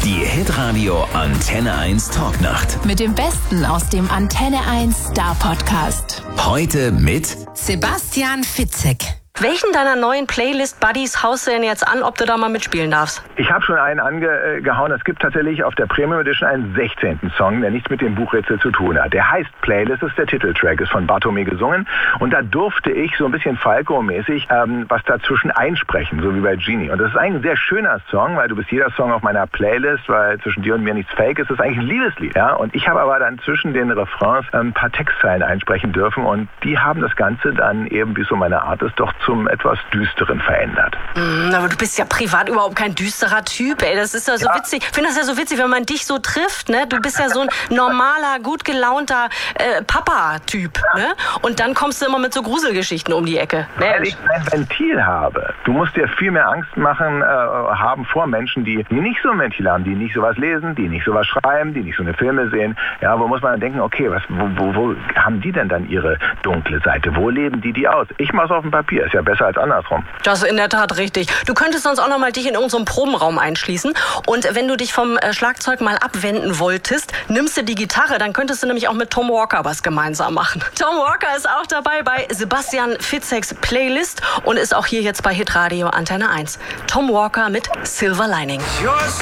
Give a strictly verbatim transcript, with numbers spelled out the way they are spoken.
Die Hitradio Antenne eins Talknacht. Mit dem Besten aus dem Antenne eins Star Podcast. Heute mit Sebastian Fitzek. Welchen deiner neuen Playlist-Buddies haust du denn jetzt an, ob du da mal mitspielen darfst? Ich habe schon einen angehauen. Es gibt tatsächlich auf der Premium Edition einen sechzehnten Song, der nichts mit dem Buchrätsel zu tun hat. Der heißt Playlist, ist der Titeltrack, ist von Bartome gesungen. Und da durfte ich so ein bisschen Falco-mäßig ähm, was dazwischen einsprechen, so wie bei Genie. Und das ist eigentlich ein sehr schöner Song, weil du bist jeder Song auf meiner Playlist, weil zwischen dir und mir nichts fake ist. Das ist eigentlich ein Liebeslied. Ja? Und ich habe aber dann zwischen den Refrains ein paar Textzeilen einsprechen dürfen. Und die haben das Ganze dann eben, wie so meine Art ist, doch zum etwas Düsteren verändert. Mm, aber du bist ja privat überhaupt kein düsterer Typ, ey. Das ist ja so ja. witzig. Ich finde das ja so witzig, wenn man dich so trifft, ne? Du bist ja so ein normaler, gut gelaunter äh, Papa-Typ, ne? Und dann kommst du immer mit so Gruselgeschichten um die Ecke. Ne? Weil ich ein Ventil habe. Du musst dir viel mehr Angst machen äh, haben vor Menschen, die, die nicht so ein Ventil haben, die nicht sowas lesen, die nicht sowas schreiben, die nicht so eine Filme sehen. Ja, wo muss man dann denken, okay, was, wo, wo, wo haben die denn dann ihre dunkle Seite? Wo leben die die aus? Ich mach's auf dem Papier. Ist ja besser als andersrum. Das ist in der Tat richtig. Du könntest sonst auch noch mal dich in irgendeinem Probenraum einschließen. Und wenn du dich vom äh, Schlagzeug mal abwenden wolltest, nimmst du die Gitarre, dann könntest du nämlich auch mit Tom Walker was gemeinsam machen. Tom Walker ist auch dabei bei Sebastian Fitzeks Playlist und ist auch hier jetzt bei Hitradio Antenne eins. Tom Walker mit Silver Lining. Yours